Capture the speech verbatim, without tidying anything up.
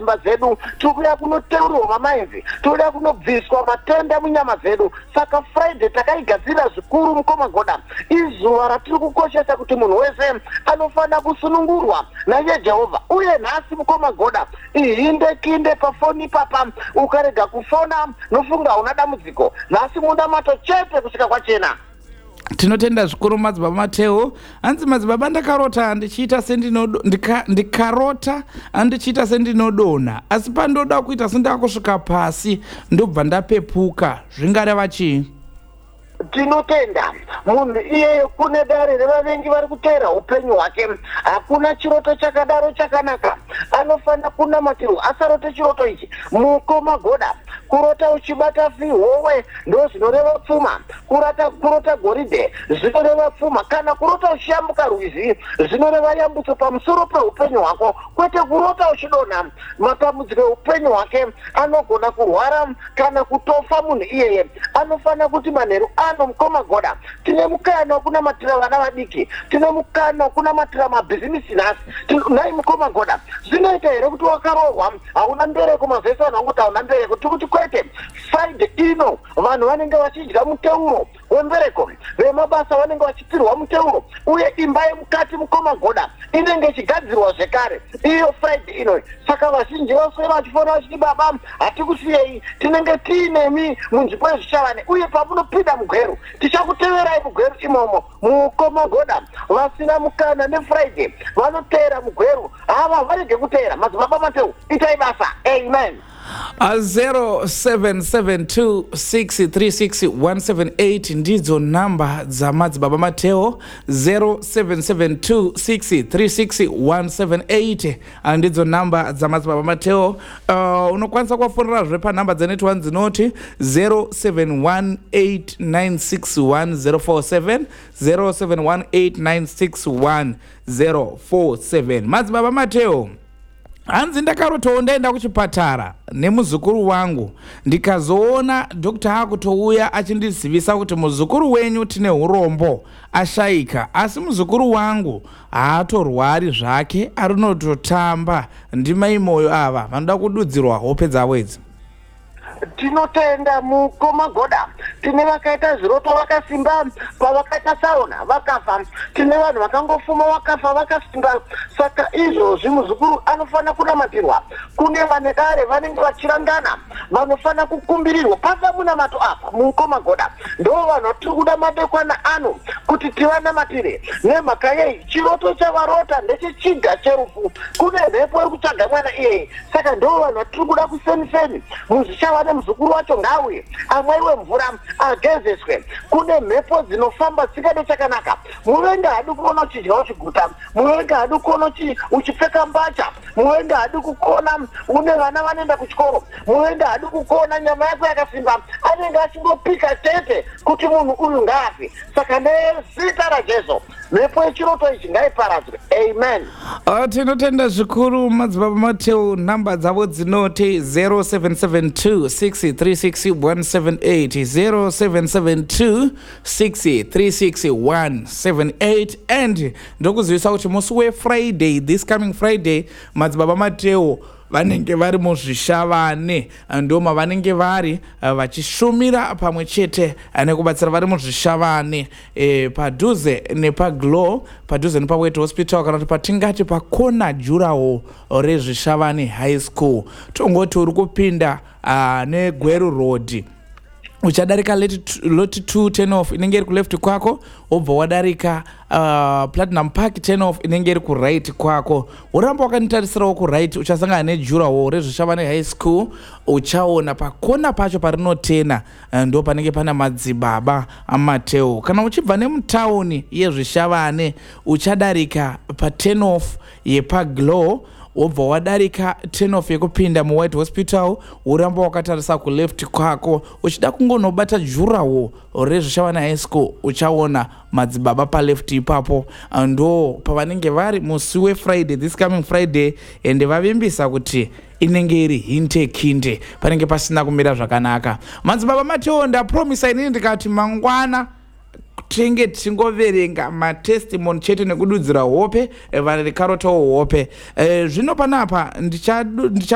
mba zedu, tikuya kunoteurwa mamaenzi, tikuya kunobviswa matenda munyama zedu. Saka Friday takaigadzira zvikuru mukomagoda. Izuva ratiri kukoshesa kuti munhu wese anofana kusunungurwa naye Jehovha. Uye nhasi mukomagoda, ihinde kinde pafoni papa, ukarega kufona nofunga una dambudziko. Nhasi munda mato chete kusvika kwachena. Tinotenda zvikuru madzibaba Mateo. Anzi madzibaba ndakarota ndichiita sendinodo ndika, ndikarota andichiita sendinodona, asi pandoda kuita sendakusvika pasi ndobva ndapepuka. Zvingareva chii? Tinotenda munhu iyeyo kune dare revavengi vari kuteera upenyu hwake. Hakuna chiroto chakadaro chakanaka. Anofana kunamatirwa asarote chiroto ichi. Mukomagoda, kurota uchibata howe ndo zvinoreva pfuma. Kurota kurota goridhe zvinoreva pfuma. Kana kurota uchiyambuka rwizi zvinoreva yambutso pamusoro peupenyu hwako. Kwete kurota uchidonha matambudziko eupenyu hwake. Anogona kurwara kana kutofa munhu iyeye. Anofana kuti manheru ano mukomagoda, tine mukana wekunamatira vana vadiki, tine mukana wekunamatira mabhizinisi nhasi. Nhai mukomagoda, zvinoita here kuti wakarohwa hauna mbereko? Mavhesi vanhu vanguti hauna mbereko. Tikuti kwete, Friday ino vanhu vanenge vachidya muteuro wembereko, vemabasa vanenge vachitirwa muteuro, uye imba yemukati mukomagoda inenge ichigadzirwa zvekare iyo Friday ino. Saka vazhinji vose vachifona vachiti baba hatikusiyei, tinenge tiinemi munzvimbo yezvishavane, uye pamunopinda mugweru tichakuteverai mugweru imomo. Mukomagoda vasina mukana neFriday vanoteera mugweru, hava varege kuteera. Madzibaba Mateo, itai basa. Amen. Uh, zero seven seven two six three six one seven eight ndidzo namba dza madzibaba Mateo. Zero seven seven two six three six one seven eight ndidzo namba dza madzibaba Mateo. Uh, unokwanisa kuwafonera zve pa namba dzenetwa dzinoti zero seven one eight nine six one zero four seven zero seven one eight nine six one zero four seven. Madzibaba Mateo, hanzi ndakarotawo ndaenda kuchipatara nemuzukuru wangu, ndikazoona dokta akutouya achindizivisa kuti muzukuru wenyu tine urombo, ashaika. Asi muzukuru wangu haatorwari zvake, arinototamba. Ndimai moyo ava vanoda kududzirwa hope dzavo idzi. Tinotenda mukomagoda, tine vakaita zviroto vakasimba pavakaita sauna vakafa, tine vanhu vakangofuma vakafa vakasimba. Saka izvozvi muzukuru anofana kunamatirwa. Kune vane dare vanenge vachirangana vanofana kukumbirirwa. Pasa munamato apa mukomagoda ndo vanhu tiri kuda madekwana ano kuti tivanamatire. Nemhaka yei chiroto chavarota ndechechiga cherufu. Kune mhepo iri kutsvaga mwana iyeye. Saka ndo vanhu tiri kuda kuseni-seni muzvishavane muzukuru wacho ngauye amwaiwe mvura agezeswe. Kune mhepo dzinofamba dzisingade chakanaka. Muvenga hadi kuona uchidya uchiguta, muvenga hadi kuona uchipfeka mbacha, muvenga hadi kukuona une vana vanoenda kuchikoro, muvenga hadi kukuona nyama yako yakasimba, anenge achingopika chete kuti munhu uyu ngaafi. Saka nezita raJesu mhepo yechiroto ichi ngaiparadzwe. Amen. Uh, tinotenda zvikuru madzibaba Mateo. Namba dzavo dzinoti zero seven seven two six three six one seven eight zero seven seven two six three six one seven eight. And ndokuzivisa kuti musi weFriday, this coming Friday, madzibaba Mateo vanenge vari muzvishavane, ndoma vanenge vari vachishumira pamwe chete nekubatsira vari muzvishavane e, padhuze nepaGlow, padhuze nepaWet Hospital, kana kuti patingati pakona jurawo rezvishavane high school. Tongoti uri kupinda uh, neGweru Road, uchadarika lot two ten off inenge iri kuleft kwako, obva wadarika uh, Platinum Park ten off inenge iri kuright kwako. Uramba wakanitarisirawo kuright, uchasangana nejurawo rezvishavane high school, uchaona pakona pacho parinotena ndo panenge pana madzibaba aMateo. Kana uchibva nemutauni yezvishavane uchadarika pa ten off yepaGlow, obva wadarika ten off yekupinda muWhite Hospital, uramba wakatarisa kuleft kwako, uchida kungonobata jurawo rezvishavane high school, uchaona madzibaba paleft ipapo. Ndo pavanenge vari musi weFriday, this coming Friday, ende vavimbisa kuti inenge iri hinte kinde, panenge pasina kumira zvakanaka. Madzibaba Mateo, ndapromisa inini ndikati mangwana tenge tingoverenga matestimony chete nekududzira hope, vanhu rikarotawo hope. E, zvino panapa ndicha